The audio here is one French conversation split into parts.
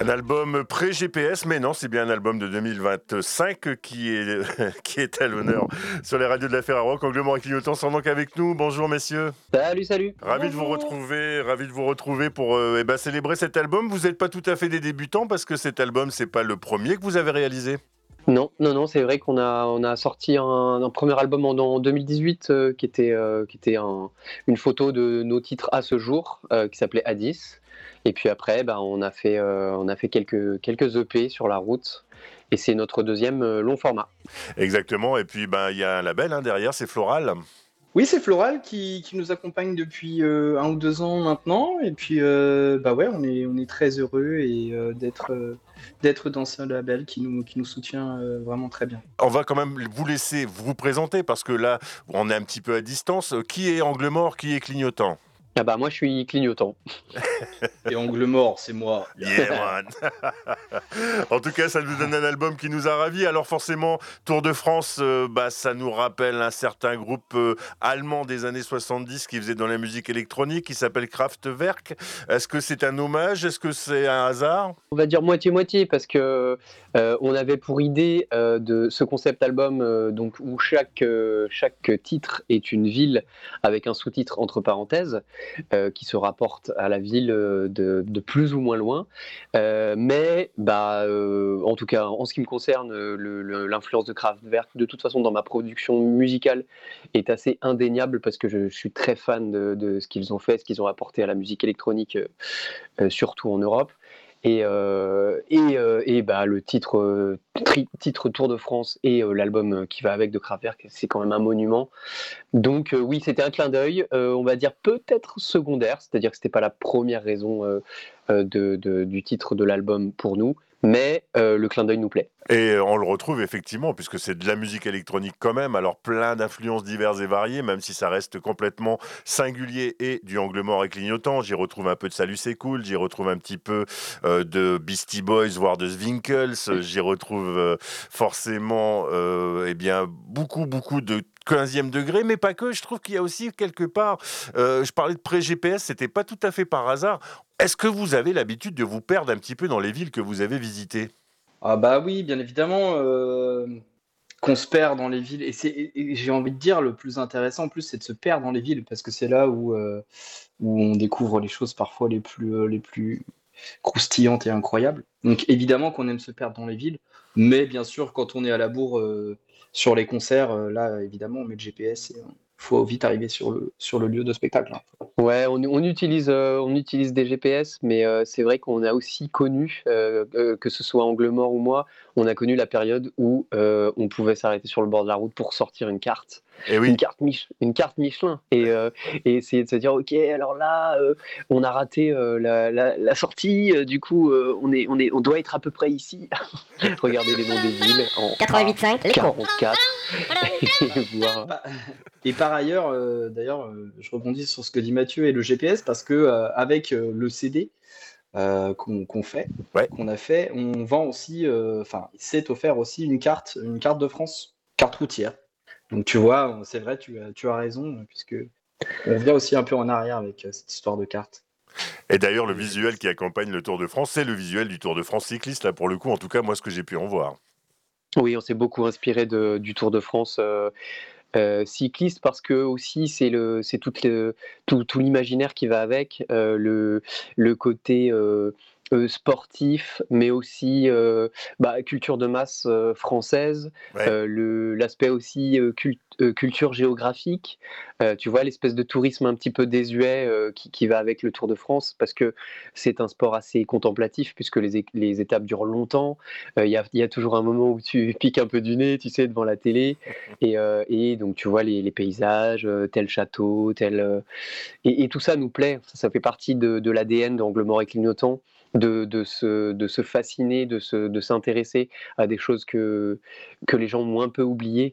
album pré-GPS, mais non, c'est bien un album de 2025 qui est, qui est à l'honneur sur les radios de la Ferrarock. Anglement et Clignotant sont donc avec nous. Bonjour messieurs. Salut, salut. Ravi de vous retrouver pour célébrer cet album. Vous n'êtes pas tout à fait des débutants parce que cet album, c'est pas le premier que vous avez réalisé. Non, c'est vrai qu'on a sorti un premier album en 2018 qui était une photo de nos titres à ce jour, qui s'appelait A10. Et puis après, on a fait quelques EP sur la route. Et c'est notre deuxième long format. Exactement. Et puis, il y a un label derrière, c'est Floral. Oui, c'est Floral qui nous accompagne depuis 1 ou 2 ans maintenant. Et puis, ouais, on est très heureux d'être dans ce label qui nous soutient vraiment très bien. On va quand même vous laisser vous présenter parce que là, on est un petit peu à distance. Qui est Angle Mort, qui est Clignotant? Moi je suis Clignotant. Et Angle Mort, c'est moi. Yeah man. En tout cas, ça nous donne un album qui nous a ravis. Alors forcément, Tour de France, ça nous rappelle un certain groupe allemand des années 70 qui faisait dans la musique électronique, qui s'appelle Kraftwerk. Est-ce que c'est un hommage? Est-ce que c'est un hasard? On va dire moitié-moitié parce que on avait pour idée de ce concept album donc où chaque titre est une ville avec un sous-titre entre parenthèses qui se rapporte à la ville de plus ou moins loin. En tout cas, en ce qui me concerne, l'influence de Kraftwerk, de toute façon, dans ma production musicale, est assez indéniable parce que je suis très fan de ce qu'ils ont fait, ce qu'ils ont apporté à la musique électronique, surtout en Europe. Le titre Tour de France et l'album qui va avec de Kraftwerk, c'est quand même un monument. Donc oui, c'était un clin d'œil, on va dire peut-être secondaire, c'est-à-dire que c'était pas la première raison du titre de l'album pour nous, mais le clin d'œil nous plaît. Et on le retrouve effectivement, puisque c'est de la musique électronique quand même, alors plein d'influences diverses et variées, même si ça reste complètement singulier et du Angle Mort et Clignotant. J'y retrouve un peu de Salut c'est cool, j'y retrouve un petit peu de Beastie Boys, voire de Zwinkels, j'y retrouve forcément beaucoup de 15e degré, mais pas que. Je trouve qu'il y a aussi quelque part, je parlais de pré-GPS, c'était pas tout à fait par hasard. Est-ce que vous avez l'habitude de vous perdre un petit peu dans les villes que vous avez visitées? Ah bah oui, bien évidemment, qu'on se perd dans les villes. Et j'ai envie de dire, le plus intéressant en plus, c'est de se perdre dans les villes, parce que c'est là où on découvre les choses parfois les plus croustillantes et incroyables. Donc évidemment qu'on aime se perdre dans les villes, mais bien sûr, quand on est à la bourre sur les concerts, là, évidemment, on met le GPS et faut vite arriver sur le lieu de spectacle, hein. Ouais, on utilise des GPS, mais c'est vrai qu'on a aussi connu, que ce soit Angle Mort ou moi, on a connu la période où on pouvait s'arrêter sur le bord de la route pour sortir une carte. Eh oui. Une carte Michelin et essayer de se dire: «OK, alors là, on a raté, la sortie, du coup, on doit être à peu près ici». Regarder les noms des villes en 88.5, les cons. 44 et voir. Et par ailleurs, je rebondis sur ce que dit Mathieu et le GPS, parce que avec le CD qu'on fait, Ouais. qu'on a fait, on vend aussi, il s'est offert aussi une carte de France, carte routière. Donc tu vois, c'est vrai, tu as raison, puisque on revient aussi un peu en arrière avec cette histoire de carte. Et d'ailleurs, le visuel qui accompagne le Tour de France, c'est le visuel du Tour de France cycliste, là, pour le coup, en tout cas, moi, ce que j'ai pu en voir. Oui, on s'est beaucoup inspiré du Tour de France cycliste parce que aussi c'est tout l'imaginaire qui va avec, le côté sportif, mais aussi culture de masse française, Ouais. l'aspect aussi culture géographique, tu vois, l'espèce de tourisme un petit peu désuet qui va avec le Tour de France, parce que c'est un sport assez contemplatif puisque les étapes durent longtemps. Il y a toujours un moment où tu piques un peu du nez, tu sais, devant la télé, et donc tu vois les paysages, tel château, et tout ça nous plaît. Ça fait partie de l'ADN d'Angle Mort et Clignotant, de se fasciner, de s'intéresser à des choses que les gens ont un peu oubliées,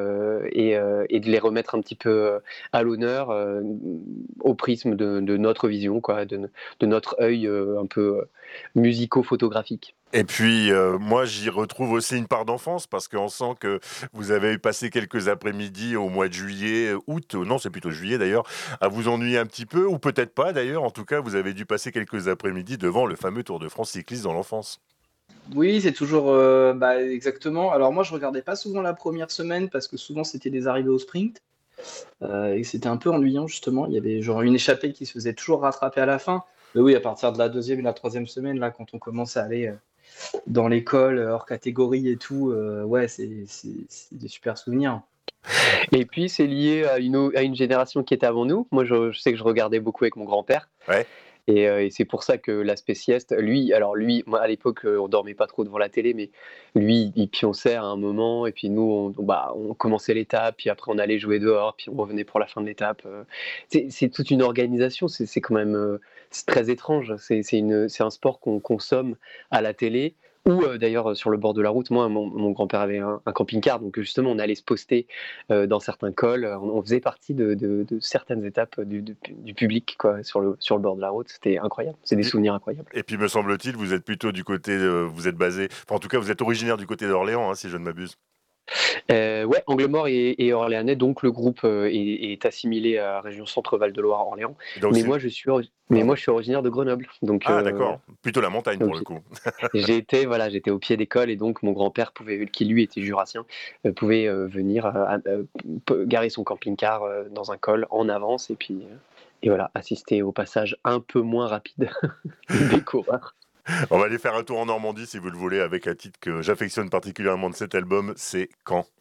et de les remettre un petit peu à l'honneur, au prisme de notre vision, quoi, de notre œil un peu musico-photographique. Et puis, moi, j'y retrouve aussi une part d'enfance parce qu'on sent que vous avez passé quelques après-midi au mois de juillet, août, non, c'est plutôt juillet d'ailleurs, à vous ennuyer un petit peu ou peut-être pas d'ailleurs. En tout cas, vous avez dû passer quelques après-midi devant le fameux Tour de France cycliste dans l'enfance. Oui, c'est toujours bah, exactement. Alors moi, je regardais pas souvent la première semaine parce que souvent c'était des arrivées au sprint et c'était un peu ennuyant justement. Il y avait genre une échappée qui se faisait toujours rattraper à la fin. Mais oui, à partir de la deuxième et la troisième semaine, là, quand on commence à aller dans l'école hors catégorie et tout, ouais, c'est des super souvenirs. Et puis, c'est lié à une génération qui était avant nous. Moi, je sais que je regardais beaucoup avec mon grand-père. Ouais. Et c'est pour ça que l'aspect sieste, lui, moi, à l'époque, on dormait pas trop devant la télé, mais lui, il pionçait à un moment, et puis nous, on commençait l'étape, puis après on allait jouer dehors, puis on revenait pour la fin de l'étape. C'est toute une organisation, c'est quand même c'est très étrange. C'est un sport qu'on consomme à la télé, ou d'ailleurs sur le bord de la route. Moi, mon grand-père avait un camping-car, donc justement, on allait se poster dans certains cols. On faisait partie de certaines étapes du public, quoi, sur le bord de la route. C'était incroyable. C'est des Et souvenirs incroyables. et puis, me semble-t-il, vous êtes plutôt du côté, vous êtes basé, enfin, en tout cas, vous êtes originaire du côté d'Orléans, hein, si je ne m'abuse. Ouais, Angle-Mort et Orléanais, donc le groupe est assimilé à la région Centre-Val de Loire, Orléans. Donc Mais c'est moi, pardon. je suis originaire de Grenoble. Donc, Ah voilà. d'accord, plutôt la montagne pour Donc, le coup. j'étais au pied d'école, et donc mon grand-père qui lui était jurassien, pouvait venir garer son camping-car dans un col en avance, et voilà, assister au passage un peu moins rapide des coureurs. On va aller faire un tour en Normandie si vous le voulez avec un titre que j'affectionne particulièrement de cet album, c'est Caen.